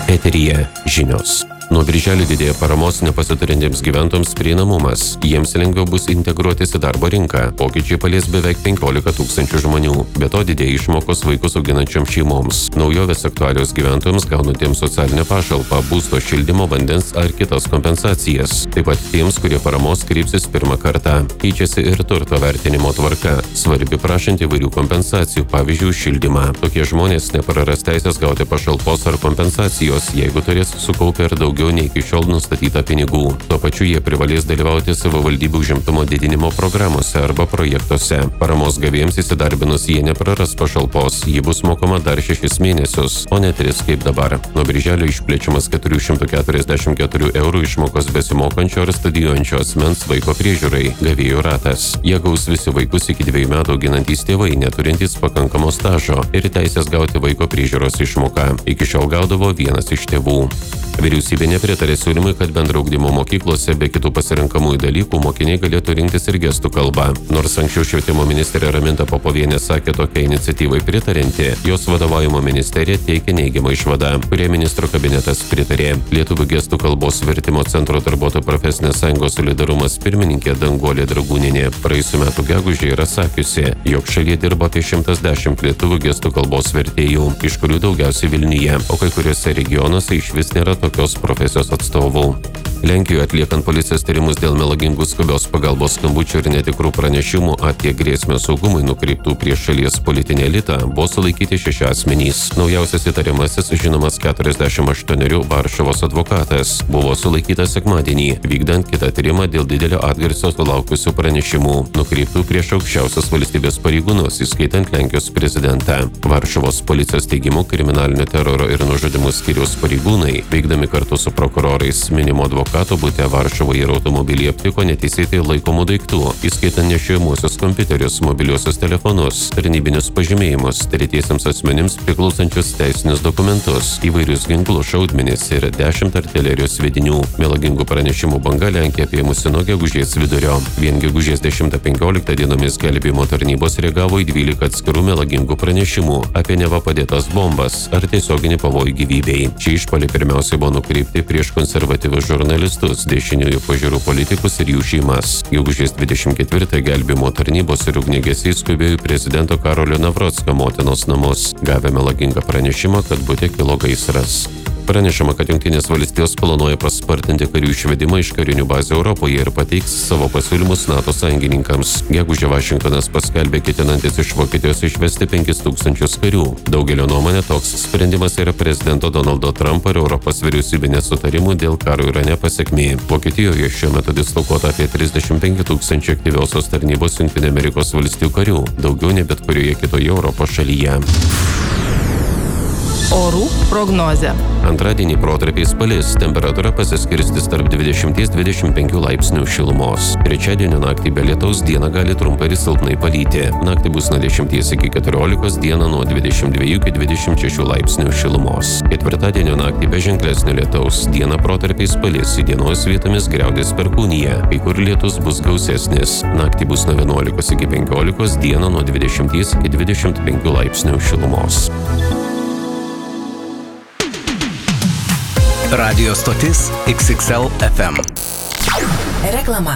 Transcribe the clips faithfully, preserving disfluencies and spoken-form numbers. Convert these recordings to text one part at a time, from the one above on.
Eteryje žinios. Nuo birželio didėja paramos nepasiturintiems gyventojams prieinamumas. Jiems lengviau bus integruotis į darbo rinką. Pokyčiai palies beveik penkiolika tūkstančių žmonių. Be to didėja išmokos vaikus auginančioms šeimoms. Naujovės aktualios gyventojams gaunantiems socialinę pašalpą, būsto šildymo, vandens ar kitas kompensacijas. Taip pat tiems, kurie paramos kreipsis pirmą kartą. Keičiasi ir turto vertinimo tvarka. Svarbi prašant įvairių kompensacijų, pavyzdžiui, šildymą. Tokie žmonės nepraras teisės gauti pašalpos ar kompensacijos, jeigu turės sukaupę ir daugiau nei iki šiol nustatyta pinigų. Tuo pačiu jie privalės dalyvauti savivaldybių užimtumo didinimo programuose arba projektuose. Paramos gavėjams įsidarbinus jie nepraras pašalpos, ji bus mokama dar šešis mėnesius, o ne tris kaip dabar. Nuo birželio išplečiamas keturių šimtų keturiasdešimt keturių eurų išmokos besimokančio ar studijuojančio asmens vaiko priežiūrai gavėjų ratas. Jie gaus visi vaikus iki dviejų metų auginantys tėvai, neturintys pakankamo stažo ir teisės gauti vaiko priežiūros išmoką. Iki šiol gaudavo vienas iš tėvų. Vyriausybė nepritarė siūlymui, kad bendro ugdymo mokyklose be kitų pasirenkamųjų dalykų mokiniai galėtų rinktis ir gestų kalbą. Nors anksčiau švietimo ministrė Raminta Popovienė sakė tokiai iniciatyvai pritarinti, jos vadovaujama ministerija teikė neigiamą išvadą, kurie ministro kabinetas pritarė. Lietuvių gestų kalbos vertimo centro darbuotojų profesinės sąjungos Solidarumas pirmininkė Danguolė Dragūnienė praėjusiu metu gegužę yra sakiusi, jog šalyje dirba apie šimtas dešimt lietuvių gestų kalbos vertėjų, iš kurių daugiausiai Vilniuje, o kai kuriuose regionuose išvis nėra tokios profesijos atstovų. Lenkijoje atliekant policijos tyrimus dėl melagingų skubios pagalbos skambučių ir netikrų pranešimų apie grėsmę saugumui nukreiptų prieš šalies politinį elitą, buvo sulaikyti šeši asmenys. Naujausias įtariamasis, žinomas keturiasdešimt aštuonerių Varšuvos advokatas, buvo sulaikytas sekmadienį, vykdant kitą tyrimą dėl didelio atgarsio sulaukusių pranešimų, nukreiptų prieš aukščiausios valstybės pareigūnus, įskaitant Lenkijos prezidentą. Varšuvos policijos teigimu, kriminalinio teroro ir nužudimų skyriaus pareigūnai, veikdami kartu su prokurorais, minimo advokato Advokato bute Varšuvoje ir automobilį aptiko neteisėtai laikomų daiktų, įskaitant nešiojamuosius kompiuterius, mobiliuosius telefonus, tarnybinius pažymėjimus, tretiesiems asmenims priklausančius teisinius dokumentus, įvairius ginklus, šaudmenis ir dešimt artilerijos sviedinių. Melagingų pranešimų banga Lenkija apėmusi nuo gegužės vidurio. Vien gegužės dešimtą penkioliktą dienomis gelbėjimo tarnybos reagavo į dvylika atskirų melagingų pranešimų apie neva padėtas bombas ar tiesioginį pavojų gyvybei. Šie išpuoliai pirmiausiai buvo nukreipti prieš konservatyvius žurnalistus, dešiniųjų pažiūrų politikus ir jų šeimas. Gegužės dvidešimt ketvirtąją gelbėjimo tarnybos ir ugniagesiai skubėjo į prezidento Karolio Navrocko motinos namus, gavę melagingą pranešimą, kad bute kilo gaisras. Pranešama, kad Jungtinės valstijos planuoja paspartinti karių išvedimą iš karinių bazių Europoje ir pateiks savo pasiūlymus NATO sąjungininkams. Gegužę Vašingtonas paskelbė ketinantis iš Vokietijos išvesti penkis tūkstančius karių. Daugelio nuomonė toks sprendimas yra prezidento Donaldo Trumpo ir Europos vyriausybinės sutarimų dėl karo Irane pasekmė. Vokietijoje šiuo metu dislokuota apie trisdešimt penki tūkstančiai aktyviosios tarnybos Jungtinių Amerikos valstijų karių, daugiau nei bet kurioje kitoje Europos šalyje. Orų prognozė. Antradienį protarpiais palis, temperatūra pasiskirstys tarp dvidešimt dvidešimt penkių laipsnių šilumos. Trečiadienio naktį be lietaus dieną gali trumpai ir silpnai palyti. Naktį bus nuo dešimties iki keturiolikos, dieną nuo dvidešimt dviejų iki dvidešimt šešių laipsnių šilumos. Ketvirtadienio naktį be ženklesnio lietaus, dieną protarpiais palis, įdienos vietomis griaudės perkūnija, kai kur lietus bus gausesnis. Naktį bus nuo vienuolikos iki penkiolikos, dieną nuo dvidešimties iki dvidešimt penkių laipsnių šilumos. Radio stotis X X L F M. Reklama.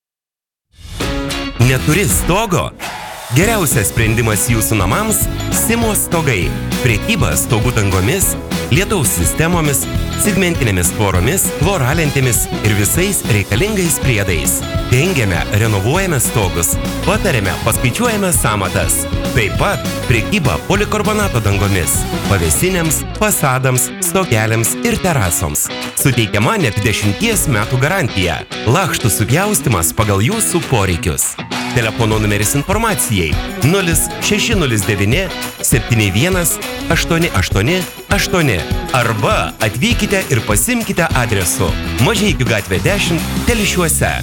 Neturi stogo? Geriausias sprendimas jūsų namams – Simo stogai. Prekyba stogų dangomis, lietaus sistemomis, segmentinėmis tvoromis, voralentėmis ir visais reikalingais priedais. Dengiame, renovuojame stogus, patariame, paskaičiuojame sąmatas. Taip pat prekyba polikarbonato dangomis, pavėsinėms, fasadams, stogeliams ir terasoms. Suteikiama net dešimties metų garantija. Lakštų supjaustymas pagal jūsų poreikius. Telefono numeris informacijai nulis šeši nulis devyni septyni vienas aštuoni aštuoni aštuoni arba atvykite ir pasimkite adresu Mažeikių gatvė dešimt, Telšiuose.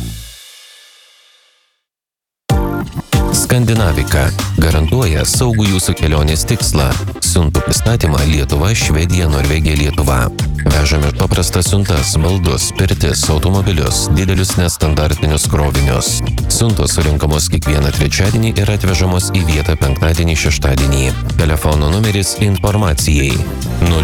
Skandinavika garantuoja saugų jūsų kelionės tikslą. Siuntų pristatymą Lietuva, Švedija, Norvegija, Lietuva. Vežame paprastas siuntas, baldus, pirtis, automobilius, didelius nestandartinius krovinius. Siuntos surinkamos kiekvieną trečiadienį ir atvežamos į vietą penktadienį, šeštadienį. Telefono numeris informacijai